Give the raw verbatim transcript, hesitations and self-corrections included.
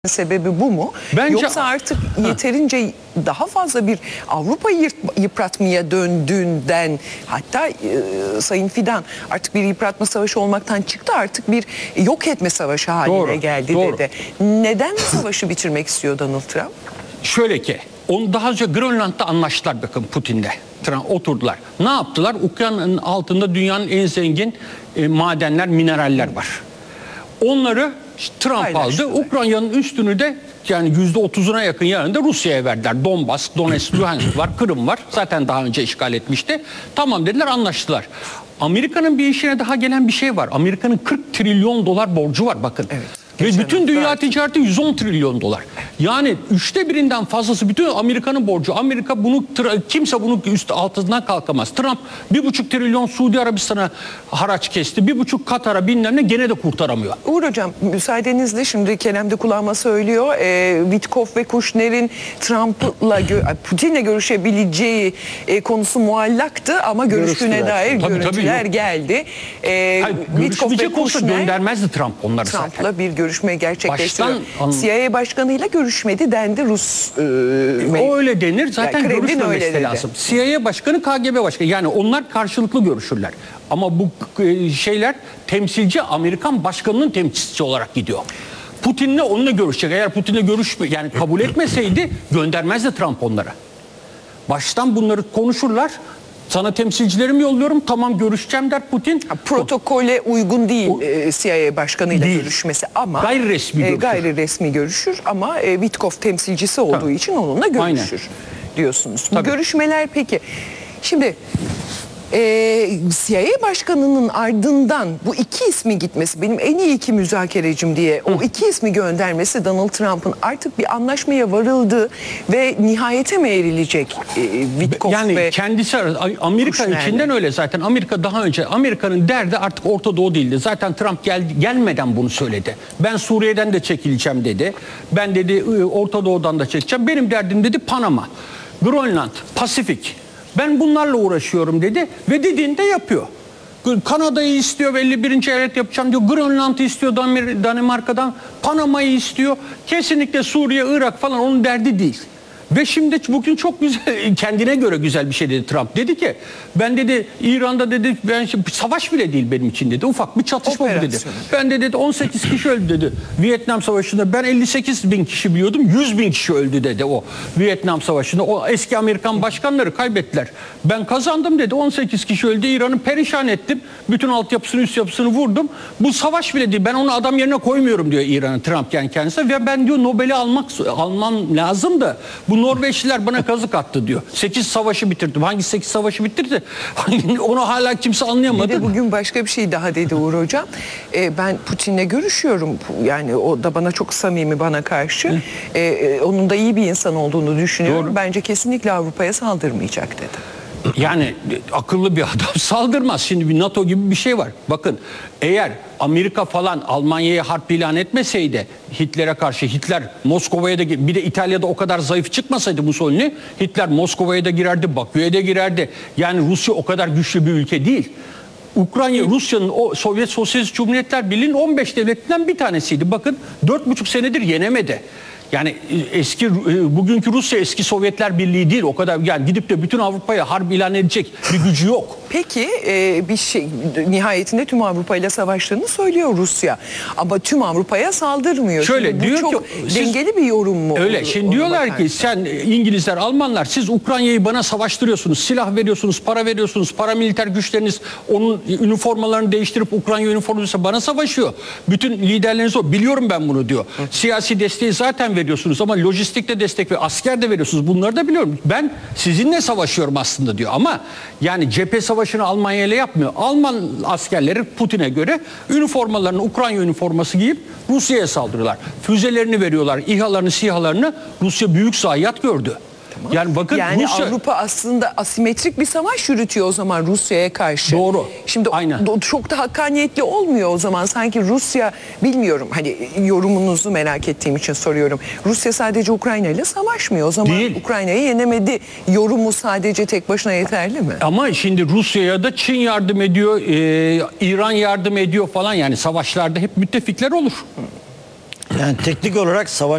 Sebebi bu mu? Bence, Yoksa artık ha. yeterince daha fazla bir Avrupa'yı yıpratmaya döndüğünden, hatta e, Sayın Fidan artık bir yıpratma savaşı olmaktan çıktı, artık bir yok etme savaşı haline doğru, geldi doğru. dedi. Neden savaşı bitirmek istiyor Donald Trump? Şöyle ki, onu daha önce Grönland'da anlaştılar, bakın Putin'le. Trump oturdular. Ne yaptılar? Ukrayna'nın altında dünyanın en zengin e, madenler, mineraller var. Onları Trump aldı. Ukrayna'nın üstünü de yani yüzde otuzuna yakın yanında Rusya'ya verdiler. Donbas, Donetsk, Luhansk var, Kırım var. Zaten daha önce işgal etmişti. Tamam dediler, anlaştılar. Amerika'nın bir işine daha gelen bir şey var. Amerika'nın kırk trilyon dolar borcu var, bakın. Evet. Ve bütün dünya ticareti yüz on trilyon dolar. Yani üçte birinden fazlası bütün Amerika'nın borcu. Amerika bunu, kimse bunu üst altından kalkamaz. Trump bir buçuk trilyon Suudi Arabistan'a haraç kesti. Bir buçuk Katar'a bilmem ne, gene de kurtaramıyor. Uğur Hocam, müsaadenizle şimdi Kerem de kulağıma söylüyor. E, Witkoff ve Kushner'in Trump'la Putin'le görüşebileceği e, konusu muallaktı ama görüştüğüne dair tabii, görüntüler tabii, geldi. E, Hayır, görüşmeyecek olsa göndermezdi Trump onları Trump'la zaten. Trump'la bir görüşme gerçekleştiriyor. Baştan, C I A başkanıyla görüşmedi dendi Rus. E, o öyle denir. Zaten yani görüşmemesi lazım. C I A başkanı, K G B başkanı. Yani onlar karşılıklı görüşürler. Ama bu şeyler temsilci Amerikan başkanının temsilcisi olarak gidiyor. Putin'le onunla görüşecek. Eğer Putin'le görüşme yani kabul etmeseydi göndermezdi Trump onlara. Baştan bunları konuşurlar. Sana temsilcilerimi yolluyorum, tamam görüşeceğim der Putin. Ha, protokole uygun değil o, e, C I A başkanıyla değil. görüşmesi ama gayri resmi, e, gayri resmi görüşür ama e, Witkoff temsilcisi olduğu Tabii. için onunla görüşür. Aynen. Diyorsunuz. Bu Tabii. görüşmeler peki. Şimdi Ee, C I A başkanının ardından bu iki ismi gitmesi, benim en iyi iki müzakerecim diye o iki ismi göndermesi Donald Trump'ın artık bir anlaşmaya varıldı ve nihayete mi erilecek e, Witkoff yani ve kendisi Amerika Kushner'le. içinden öyle zaten. Amerika daha önce, Amerika'nın derdi artık Orta Doğu değildi. Zaten Trump gel, gelmeden bunu söyledi. Ben Suriye'den de çekileceğim dedi. Ben dedi Orta Doğu'dan da çekeceğim. Benim derdim dedi Panama, Grönland, Pasifik. Ben bunlarla uğraşıyorum dedi ve dediğinde yapıyor. Kanada'yı istiyor, elli birinci eyalet yapacağım diyor. Grönland'ı istiyor Danimarka'dan, Panama'yı istiyor. Kesinlikle Suriye, Irak falan onun derdi değil. Ve şimdi bugün çok güzel, kendine göre güzel bir şey dedi Trump. Dedi ki ben dedi İran'da dedi ben savaş bile değil benim için dedi. Ufak bir çatışma bu dedi. Ben de dedi on sekiz kişi öldü dedi. Vietnam Savaşı'nda ben elli sekiz bin kişi biliyordum. yüz bin kişi öldü dedi o Vietnam Savaşı'nda. O eski Amerikan başkanları kaybettiler. Ben kazandım dedi. on sekiz kişi öldü. İran'ı perişan ettim. Bütün altyapısını, üst yapısını vurdum. Bu savaş bile değil. Ben onu adam yerine koymuyorum diyor İran'ı Trump yani kendisi. Ve ben diyor Nobel'i almak almam lazım da bu Norveçliler bana kazık attı diyor. sekiz savaşı bitirdim. Hangi sekiz savaşı bitirdi? Onu hala kimse anlayamadı. Bir de bugün başka bir şey daha dedi Uğur Hocam. Ee, ben Putin'le görüşüyorum. Yani o da bana çok samimi, bana karşı. Ee, onun da iyi bir insan olduğunu düşünüyorum. Doğru. Bence kesinlikle Avrupa'ya saldırmayacak dedi. Yani akıllı bir adam saldırmaz. Şimdi bir NATO gibi bir şey var. Bakın eğer Amerika falan Almanya'ya harp ilan etmeseydi Hitler'e karşı, Hitler Moskova'ya da, bir de İtalya'da o kadar zayıf çıkmasaydı Mussolini, Hitler Moskova'ya da girerdi, Bakü'ye de girerdi. Yani Rusya o kadar güçlü bir ülke değil. Ukrayna, Rusya'nın o Sovyet Sosyalist Cumhuriyetler Birliği'nin on beş devletinden bir tanesiydi. Bakın dört buçuk senedir yenemedi. Yani eski bugünkü Rusya eski Sovyetler Birliği değil, o kadar yani gidip de bütün Avrupa'ya harp ilan edecek bir gücü yok. Peki e, bir şey nihayetinde tüm Avrupa ile savaştığını söylüyor Rusya. Ama tüm Avrupa'ya saldırmıyor. Şöyle şimdi bu diyor çok ki siz, dengeli bir yorum mu? Öyle. Olur, şimdi diyorlar bakarsan. ki sen İngilizler, Almanlar siz Ukrayna'yı bana savaştırıyorsunuz. Silah veriyorsunuz, para veriyorsunuz. Paramiliter güçleriniz onun üniformalarını değiştirip Ukrayna üniformasıyla bana savaşıyor. Bütün liderleriniz o. Biliyorum ben bunu diyor. Hı. Siyasi desteği zaten veriyorsunuz ama lojistikte destek ve asker de veriyorsunuz. Bunları da biliyorum. Ben sizinle savaşıyorum aslında diyor. Ama yani cephe savaşını Almanya ile yapmıyor. Alman askerleri Putin'e göre üniformalarını, Ukrayna üniforması giyip Rusya'ya saldırıyorlar. Füzelerini veriyorlar, İHA'larını, SİHA'larını. Rusya büyük zayiat gördü. Tamam. Yani bakın yani Rusya... Avrupa aslında asimetrik bir savaş yürütüyor o zaman Rusya'ya karşı. Doğru. Şimdi Aynen. çok da hakkaniyetli olmuyor o zaman. Sanki Rusya, bilmiyorum hani yorumunuzu merak ettiğim için soruyorum. Rusya sadece Ukrayna ile savaşmıyor. O zaman Değil. Ukrayna'yı yenemedi. Yorumu sadece tek başına yeterli mi? Ama şimdi Rusya'ya da Çin yardım ediyor, e, İran yardım ediyor falan, yani savaşlarda hep müttefikler olur. Hı. Yani teknik olarak savaş